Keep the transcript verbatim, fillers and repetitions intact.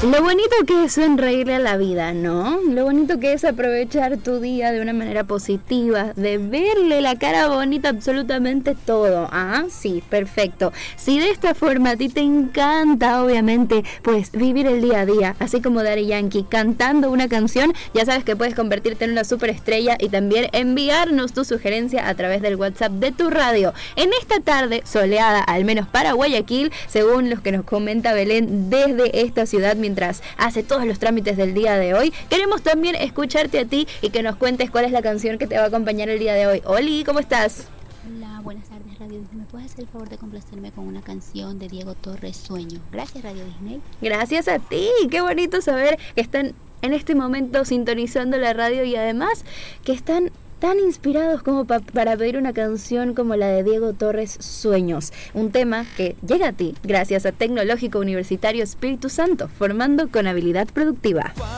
Lo bonito que es sonreírle a la vida, ¿no? Lo bonito que es aprovechar tu día de una manera positiva, de verle la cara bonita a absolutamente todo. Ah, sí, perfecto. Si de esta forma a ti te encanta, obviamente, pues vivir el día a día, así como Daddy Yankee cantando una canción, ya sabes que puedes convertirte en una superestrella y también enviarnos tu sugerencia a través del WhatsApp de tu radio. En esta tarde soleada, al menos para Guayaquil, según los que nos comenta Belén desde esta ciudad, mientras hace todos los trámites del día de hoy, queremos también escucharte a ti y que nos cuentes cuál es la canción que te va a acompañar el día de hoy. Oli, ¿cómo estás? Hola, buenas tardes Radio Disney. ¿Me puedes hacer el favor de complacerme con una canción de Diego Torres, Sueño? Gracias Radio Disney. Gracias a ti, qué bonito saber que están en este momento sintonizando la radio y además que están tan inspirados como pa- para pedir una canción como la de Diego Torres, Sueños, un tema que llega a ti gracias a Tecnológico Universitario Espíritu Santo, formando con habilidad productiva.